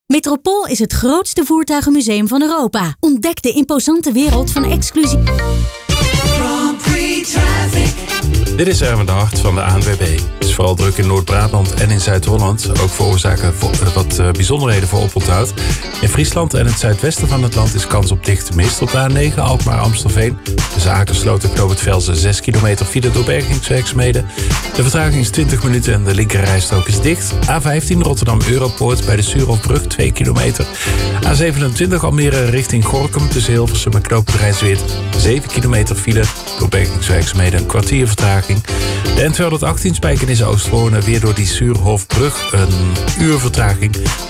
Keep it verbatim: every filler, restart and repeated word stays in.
Metropool is het grootste voertuigenmuseum van Europa. Ontdek de imposante wereld van exclusief... Dit is Erwin de Hart van de A N W B. Het is vooral druk in Noord-Brabant en in Zuid-Holland. Ook veroorzaken wat bijzonderheden voor oponthoud. In Friesland en het zuidwesten van het land is kans op dichte mist. Op de A negen Alkmaar-Amstelveen. Tussen Akersloot en Knoop het Velsen zes kilometer file door bergingswerkzaamheden. De vertraging is twintig minuten en de linkerrijstrook is dicht. A vijftien Rotterdam-Europoort bij de Suurhofbrug twee kilometer. A zevenentwintig Almere richting Gorinchem tussen Hilversum en Knoop het Rijnsweerd zeven kilometer file door bergingswerkzaamheden. Een kwartier vertraging. De N tweehonderdachttien Spijkenisse Oostvoorne weer door die Suurhofbrug een uur vertraging.